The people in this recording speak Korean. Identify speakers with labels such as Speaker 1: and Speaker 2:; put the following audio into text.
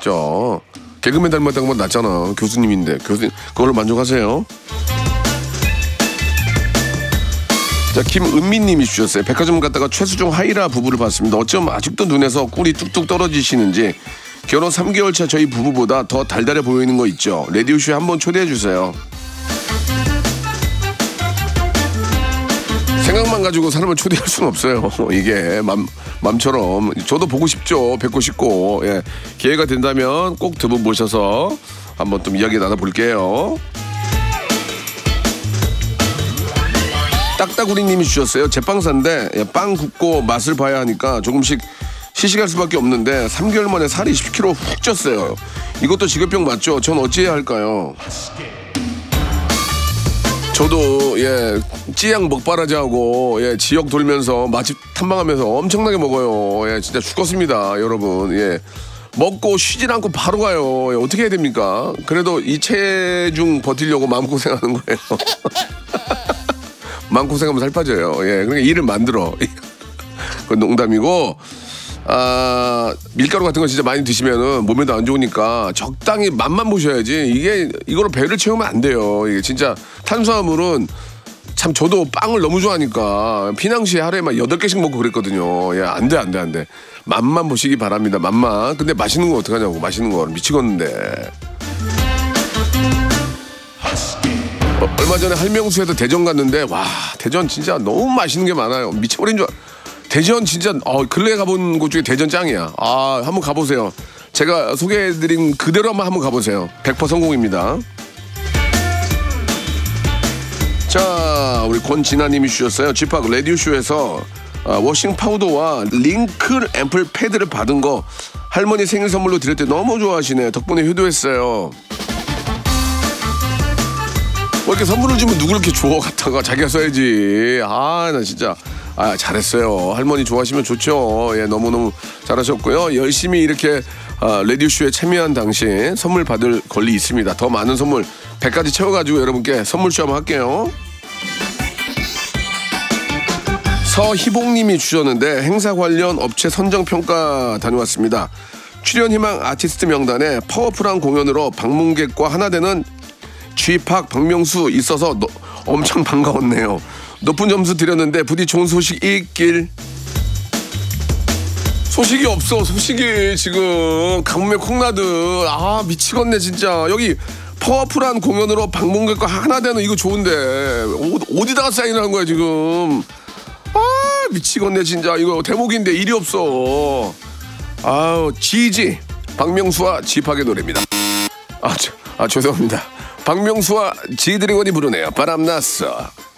Speaker 1: 진짜. 개그맨 닮았다는 건 낫잖아. 교수님인데. 교수님, 그걸로 만족하세요. 자, 김은미님이 주셨어요. 백화점 갔다가 최수종 하이라 부부를 봤습니다. 어쩜 아직도 눈에서 꿀이 뚝뚝 떨어지시는지 결혼 3개월 차 저희 부부보다 더 달달해 보이는 거 있죠. 라디오쇼에 한번 초대해 주세요. 생각만 가지고 사람을 초대할 수는 없어요. 이게 맘처럼. 저도 보고 싶죠. 뵙고 싶고. 예. 기회가 된다면 꼭 두 분 모셔서 한번 좀 이야기 나눠볼게요. 딱따구리님이 주셨어요. 제빵사인데 빵 굽고 맛을 봐야 하니까 조금씩 시식할 수밖에 없는데 3개월 만에 살이 10kg 훅 쪘어요. 이것도 직업병 맞죠? 전 어찌해야 할까요? 저도 찌양 먹바라지하고 지역 돌면서 맛집 탐방하면서 엄청나게 먹어요. 진짜 죽었습니다, 여러분. 먹고 쉬질 않고 바로 가요. 어떻게 해야 됩니까? 그래도 이 체중 버티려고 마음고생하는 거예요. 마음고생하면 살 빠져요. 그러니까 일을 만들어. 그건 농담이고. 밀가루 같은 거 진짜 많이 드시면은 몸에도 안 좋으니까 적당히 맛만 보셔야지. 이거로 배를 채우면 안 돼요. 이게 진짜 탄수화물은 참 저도 빵을 너무 좋아하니까 피낭시에 하루에 막 8개씩 먹고 그랬거든요. 안 돼. 맛만 보시기 바랍니다. 맛만. 근데 맛있는 거 어떡하냐고. 맛있는 거 미치겠는데. 얼마 전에 할명수에서 대전 갔는데 와, 대전 진짜 너무 맛있는 게 많아요. 미쳐버린 줄 대전 진짜 근래에 가본 곳 중에 대전 짱이야. 한번 가보세요. 제가 소개해드린 그대로 한번 가보세요. 100% 성공입니다. 자, 우리 권진아님이 주셨어요. 집합 라디오쇼에서 워싱 파우더와 링클 앰플 패드를 받은 거 할머니 생일 선물로 드렸더니 너무 좋아하시네. 덕분에 효도했어요. 뭐 이렇게 선물을 주면 누구 이렇게 줘 갖다가 자기가 써야지. 나 진짜 잘했어요. 할머니 좋아하시면 좋죠. 너무너무 잘하셨고요. 열심히 이렇게 라디오쇼에 참여한 당신 선물 받을 권리 있습니다. 더 많은 선물 100가지 채워가지고 여러분께 선물쇼 한번 할게요. 서희봉님이 주셨는데 행사 관련 업체 선정평가 다녀왔습니다. 출연 희망 아티스트 명단에 파워풀한 공연으로 방문객과 하나 되는 G팍 박명수 있어서 엄청 반가웠네요. 높은 점수 드렸는데 부디 좋은 소식 있길. 소식이 없어. 소식이 지금 가뭄에 콩나듯. 미치겠네 진짜. 여기 파워풀한 공연으로 방문객과 하나 되는 이거 좋은데 어디다가 사인을 한 거야 지금. 미치겠네 진짜. 이거 대목인데 일이 없어. 지지 박명수와 G팍의 노래입니다. 죄송합니다. 박명수와 지드래곤이 부르네요. 바람났어.